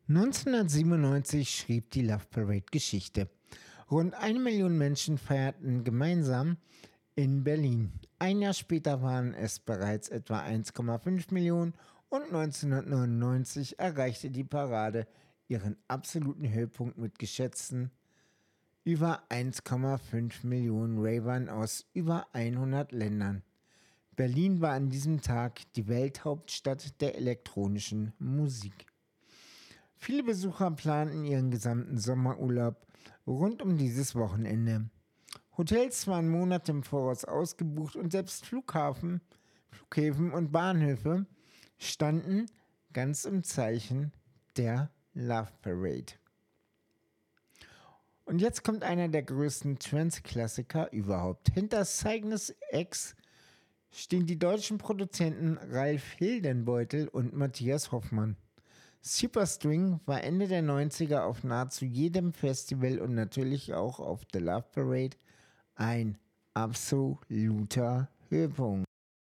1997 schrieb die Love Parade Geschichte. Rund 1 Million Menschen feierten gemeinsam in Berlin. Ein Jahr später waren es bereits etwa 1,5 Millionen und 1999 erreichte die Parade ihren absoluten Höhepunkt mit geschätzten über 1,5 Millionen Ravern aus über 100 Ländern. Berlin war an diesem Tag die Welthauptstadt der elektronischen Musik. Viele Besucher planten ihren gesamten Sommerurlaub rund um dieses Wochenende. Hotels waren Monate im Voraus ausgebucht und selbst Flughäfen und Bahnhöfe standen ganz im Zeichen der Love Parade. Und jetzt kommt einer der größten Trance-Klassiker überhaupt. Hinter Cygnus X stehen die deutschen Produzenten Ralf Hildenbeutel und Matthias Hoffmann. Superstring war Ende der 90er auf nahezu jedem Festival und natürlich auch auf der Love Parade ein absoluter Höhepunkt.